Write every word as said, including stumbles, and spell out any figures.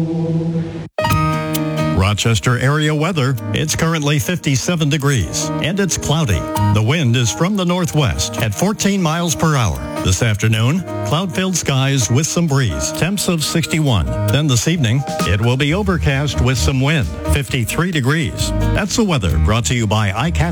Rochester area weather. It's currently fifty-seven degrees and it's cloudy. The wind is from the northwest at fourteen miles per hour. This afternoon, cloud-filled skies with some breeze. Temps of sixty-one. Then this evening, it will be overcast with some wind. fifty-three degrees. That's the weather brought to you by I C A T.